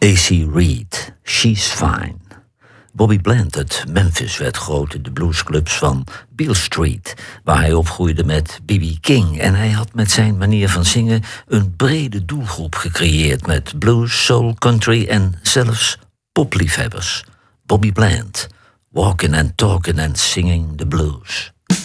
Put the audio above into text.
A.C. Reed, She's Fine. Bobby Bland uit Memphis werd groot in de bluesclubs van Beale Street, waar hij opgroeide met B.B. King. En hij had met zijn manier van zingen een brede doelgroep gecreëerd met blues, soul, country en zelfs popliefhebbers. Bobby Bland, walking and talking and singing the blues.